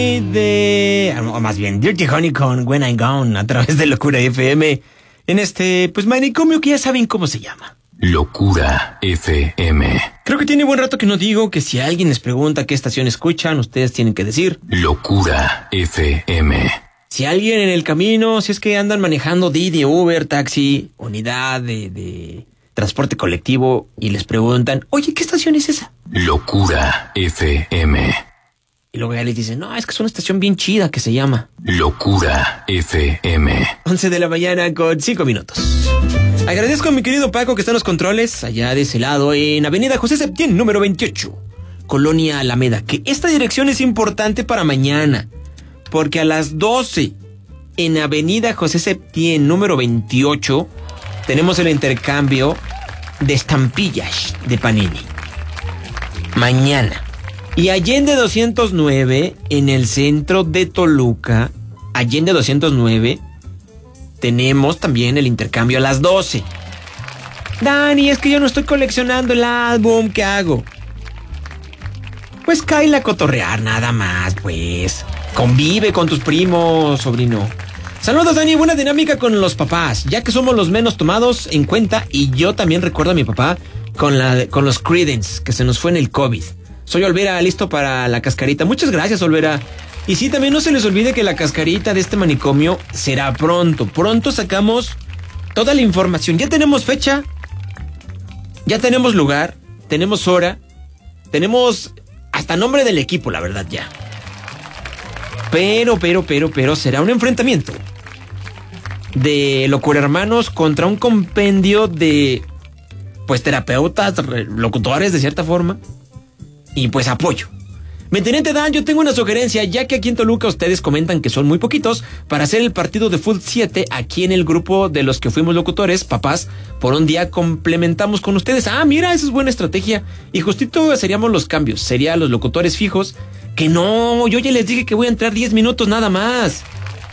O más bien, Dirty Honey con When I'm Gone a través de Locura FM en este, pues, manicomio que ya saben cómo se llama. Locura FM. Creo que tiene buen rato que no digo que si alguien les pregunta qué estación escuchan, ustedes tienen que decir Locura FM. Si alguien en el camino, si es que andan manejando Didi, Uber, taxi, unidad de transporte colectivo y les preguntan, oye, ¿qué estación es esa? Locura FM. Y luego ya les dicen, no, es que es una estación bien chida que se llama Locura FM. 11 de la mañana con 5 minutos. Agradezco a mi querido Paco que está en los controles, allá de ese lado, en Avenida José Septién, número 28, Colonia Alameda, que esta dirección es importante para mañana, porque a las 12, en Avenida José Septién, número 28, tenemos el intercambio de estampillas de Panini. Mañana. Y Allende 209, en el centro de Toluca, Allende 209, tenemos también el intercambio a las 12. Dani, es que yo no estoy coleccionando el álbum, ¿qué hago? Pues cáele a cotorrear nada más, pues. Convive con tus primos, sobrino. Saludos, Dani, buena dinámica con los papás, ya que somos los menos tomados en cuenta, y yo también recuerdo a mi papá con los Creedence, que se nos fue en el COVID. Soy Olvera, listo para la cascarita. Muchas gracias, Olvera. Y sí, también no se les olvide que la cascarita de este manicomio será pronto. Pronto sacamos toda la información. Ya tenemos fecha, ya tenemos lugar, tenemos hora, tenemos hasta nombre del equipo, la verdad, ya. Pero será un enfrentamiento de Locura Hermanos contra un compendio de, pues, terapeutas, locutores de cierta forma. Y pues apoyo. Teniente Dan, yo tengo una sugerencia, ya que aquí en Toluca ustedes comentan que son muy poquitos, para hacer el partido de Fútbol 7 aquí en el grupo de los que fuimos locutores, papás, por un día complementamos con ustedes. Ah, mira, esa es buena estrategia. Y justito seríamos los cambios, serían los locutores fijos, que no, yo ya les dije que voy a entrar 10 minutos nada más.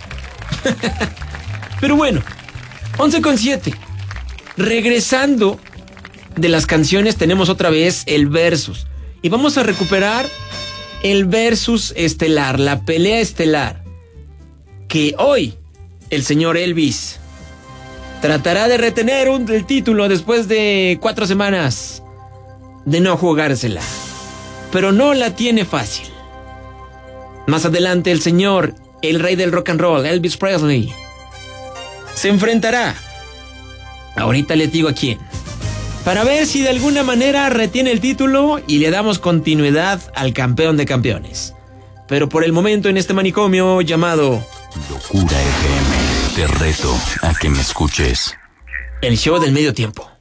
Pero bueno, 11:07. Regresando de las canciones tenemos otra vez el versus. Y vamos a recuperar el versus estelar, la pelea estelar, que hoy el señor Elvis tratará de retener el título después de 4 semanas de no jugársela, pero no la tiene fácil. Más adelante el señor, el rey del rock and roll, Elvis Presley, se enfrentará, ahorita les digo a quién, para ver si de alguna manera retiene el título y le damos continuidad al campeón de campeones. Pero por el momento en este manicomio llamado Locura FM, te reto a que me escuches. El show del medio tiempo.